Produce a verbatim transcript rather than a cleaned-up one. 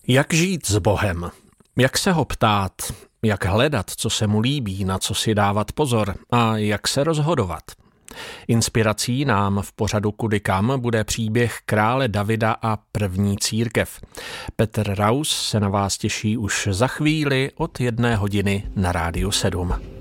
Jak žít s Bohem? Jak se ho ptát? Jak hledat, co se mu líbí, na co si dávat pozor a jak se rozhodovat? Inspirací nám v pořadu Kudy kam bude příběh krále Davida a první církev. Petr Raus se na vás těší už za chvíli od jedné hodiny na Rádiu sedm.